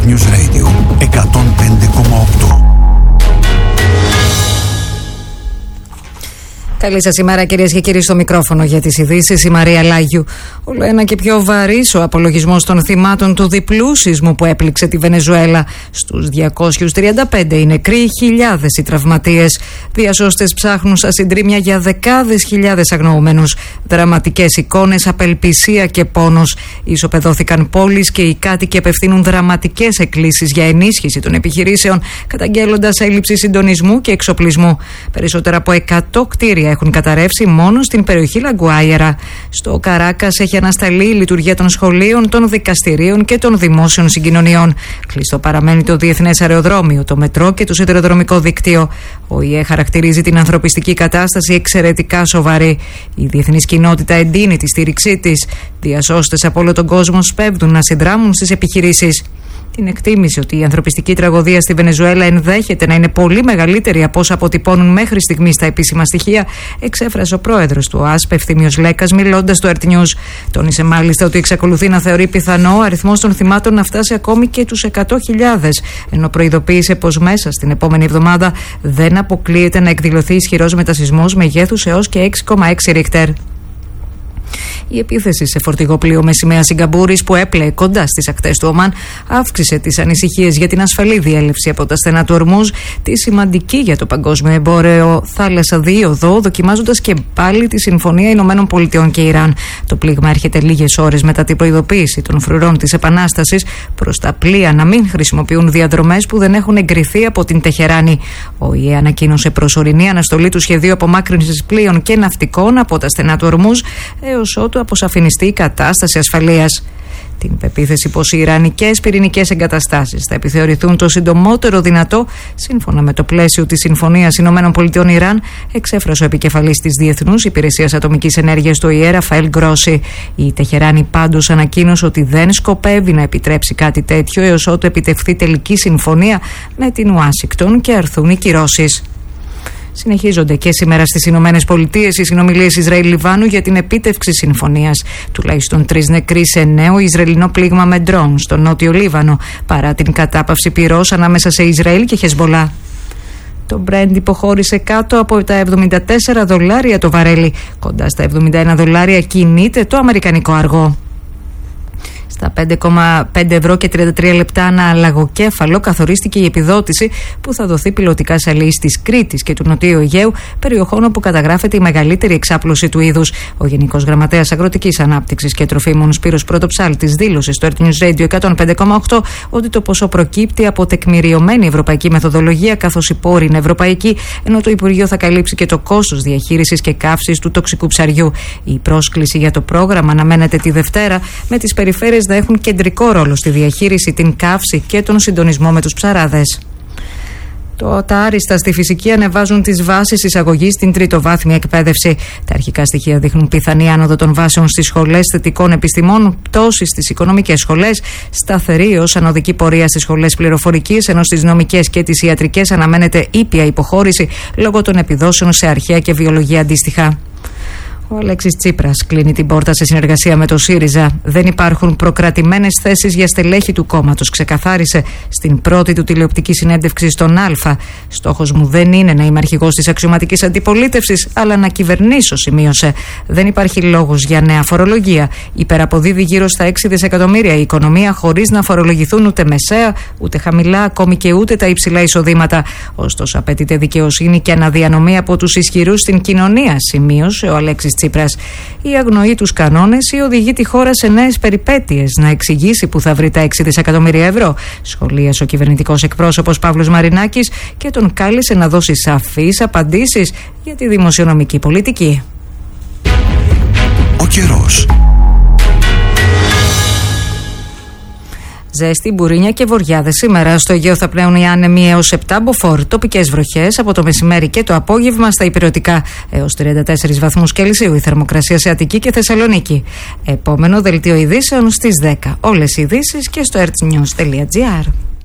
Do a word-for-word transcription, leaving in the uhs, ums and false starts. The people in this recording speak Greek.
News Radio εκατόν πέντε κόμμα οκτώ. Καλή σας ημέρα, κυρίες και κύριοι, στο μικρόφωνο για τις ειδήσεις η Μαρία Λάγιου. Όλο ένα και πιο βαρύς ο απολογισμός των θυμάτων του διπλού σεισμού που έπληξε τη Βενεζουέλα. Στους διακόσιους τριάντα πέντε οι νεκροί, χιλιάδες οι τραυματίες. Διασώστες ψάχνουν στα συντρίμμια για δεκάδες χιλιάδες αγνοούμενους. Δραματικές εικόνες, απελπισία και πόνος. Ισοπεδώθηκαν πόλεις και οι κάτοικοι απευθύνουν δραματικές εκκλήσεις για ενίσχυση των επιχειρήσεων, καταγγέλλοντας έλλειψη συντονισμού και εξοπλισμού. Περισσότερα από εκατό κτίρια έχουν καταρρεύσει μόνο στην περιοχή Λαγκουάιερα. Στο Καράκας έχει ανασταλεί η λειτουργία των σχολείων, των δικαστηρίων και των δημόσιων συγκοινωνιών. Κλειστό παραμένει το διεθνές αεροδρόμιο, το μετρό και το σιδηροδρομικό δίκτυο. Ο ΙΕ χαρακτηρίζει την ανθρωπιστική κατάσταση εξαιρετικά σοβαρή. Η διεθνής κοινότητα εντείνει τη στήριξή της. Διασώστες από όλο τον κόσμο σπέβδουν να συνδράμουν στις επιχειρήσεις. Την εκτίμηση ότι η ανθρωπιστική τραγωδία στη Βενεζουέλα ενδέχεται να είναι πολύ μεγαλύτερη από όσα αποτυπώνουν μέχρι στιγμής τα επίσημα στοιχεία, εξέφρασε ο πρόεδρος του ΟΑΣΠ, Ευθύμιος Λέκας, μιλώντας στο Earth News. Τόνισε μάλιστα ότι εξακολουθεί να θεωρεί πιθανό ο αριθμός των θυμάτων να φτάσει ακόμη και τους εκατό χιλιάδες, ενώ προειδοποίησε πως μέσα στην επόμενη εβδομάδα δεν αποκλείεται να εκδηλωθεί ισχυρός μετασεισμός μεγέθους έως και έξι κόμμα έξι Ρίχτερ. Η επίθεση σε φορτηγό πλοίο με σημαία Σιγκαπούρης που έπλεε κοντά στις ακτές του Ομάν αύξησε τις ανησυχίες για την ασφαλή διέλευση από τα στενά του Ορμούζ, τη σημαντική για το παγκόσμιο εμπόριο θάλασσα δίωδο, δοκιμάζοντας και πάλι τη Συμφωνία Ηνωμένων Πολιτειών και Ιράν. Το πλήγμα έρχεται λίγες ώρες μετά την προειδοποίηση των φρουρών της Επανάστασης προς τα πλοία να μην χρησιμοποιούν διαδρομές που δεν έχουν εγκριθεί από την Τεχεράνη. Ο ΙΕ ανακοίνωσε προσωρινή αναστολή του σχεδίου απομάκρυνσης πλοίων και ναυτικών από τα στενά του Ορμούζ έως ότου αποσαφινιστεί η κατάσταση ασφαλείας. Την πεποίθηση πως οι ιρανικές πυρηνικές εγκαταστάσεις θα επιθεωρηθούν το συντομότερο δυνατό, σύμφωνα με το πλαίσιο της Συμφωνίας Ηνωμένων Πολιτειών Ιράν, εξέφρασε ο επικεφαλής της Διεθνούς Υπηρεσίας Ατομικής Ενέργειας του ΙΕ, Ραφαέλ Γκρόσι. Η Τεχεράνη πάντως ανακοίνωσε ότι δεν σκοπεύει να επιτρέψει κάτι τέτοιο έως ότου επιτευχθεί τελική συμφωνία με την Ουάσιγκτον και αρθούν οι κυρώσεις. Συνεχίζονται και σήμερα στις Ηνωμένες Πολιτείες οι συνομιλίες Ισραήλ-Λιβάνου για την επίτευξη συμφωνίας. Τουλάχιστον τρεις νεκροί σε νέο Ισραηλινό πλήγμα με ντρόουν στο νότιο Λίβανο, παρά την κατάπαυση πυρός ανάμεσα σε Ισραήλ και Χεσμολά. Το Brent υποχώρησε κάτω από τα εβδομήντα τέσσερα δολάρια το βαρέλι. Κοντά στα εβδομήντα ένα δολάρια κινείται το αμερικανικό αργό. Στα πέντε κόμμα πέντε ευρώ και τριάντα τρία λεπτά ανά αλλαγοκέφαλο καθορίστηκε η επιδότηση που θα δοθεί πιλωτικά σε αλεείς της Κρήτης και του Νοτιού Αιγαίου, περιοχών όπου καταγράφεται η μεγαλύτερη εξάπλωση του είδους. Ο Γενικός Γραμματέας Αγροτικής Ανάπτυξης και Τροφίμων Σπύρος Πρωτοψάλτης δήλωσε στο Earth News Radio εκατόν πέντε κόμμα οκτώ ότι το ποσό προκύπτει από τεκμηριωμένη ευρωπαϊκή μεθοδολογία, καθώς η πόρη είναι ευρωπαϊκή, ενώ το Υπουργείο θα καλύψει και το κόστος διαχείρισης και καύσης του τοξικού ψαριού. Η πρόσκληση για το πρόγραμμα αναμένεται τη Δευτέρα, με τις περιφέρειες να έχουν κεντρικό ρόλο στη διαχείριση, την καύση και τον συντονισμό με τους ψαράδες. Το, τα άριστα στη φυσική ανεβάζουν τις βάσεις εισαγωγής στην τριτοβάθμια εκπαίδευση. Τα αρχικά στοιχεία δείχνουν πιθανή άνοδο των βάσεων στις σχολές θετικών επιστημών, πτώση στις οικονομικές σχολές, σταθερή ως ανωδική πορεία στις σχολές πληροφορικής, ενώ στις νομικές και τις ιατρικές αναμένεται ήπια υποχώρηση λόγω των επιδόσεων σε αρχαία και βιολογία αντίστοιχα. Ο Αλέξης Τσίπρας κλείνει την πόρτα σε συνεργασία με το ΣΥΡΙΖΑ. Δεν υπάρχουν προκρατημένες θέσεις για στελέχη του κόμματος, ξεκαθάρισε στην πρώτη του τηλεοπτική συνέντευξη στον Α. Στόχος μου δεν είναι να είμαι αρχηγός της αξιωματικής αντιπολίτευσης, αλλά να κυβερνήσω, σημείωσε. Δεν υπάρχει λόγος για νέα φορολογία. Υπεραποδίδει γύρω στα έξι δισεκατομμύρια η οικονομία, χωρίς να φορολογηθούν ούτε μεσαία, ούτε χαμηλά, ακόμη και ούτε τα υψηλά εισοδήματα. Ωστόσο, απαιτείται δικαιοσύνη και αναδιανομή από τους ισχυρούς στην κοινωνία, σημείωσε ο Αλέξης Τσίπρας. Η αγνοεί τους κανόνες ή οδηγεί τη χώρα σε νέες περιπέτειες, να εξηγήσει που θα βρει τα έξι δισεκατομμύρια ευρώ, σχολίασε ο κυβερνητικός εκπρόσωπος Παύλος Μαρινάκης και τον κάλεσε να δώσει σαφείς απαντήσεις για τη δημοσιονομική πολιτική. Ο καιρός. Ζέστη, μπουρίνια και βοριάδες σήμερα. Στο Αιγαίο θα πλέουν οι άνεμοι έως επτά μποφόρ. Τοπικές βροχές από το μεσημέρι και το απόγευμα στα υπηρετικά έως τριάντα τέσσερις βαθμούς Κελσίου. Η θερμοκρασία σε Αττική και Θεσσαλονίκη. Επόμενο δελτίο ειδήσεων στις δέκα. Όλες οι ειδήσεις και στο earthnews τελεία gr.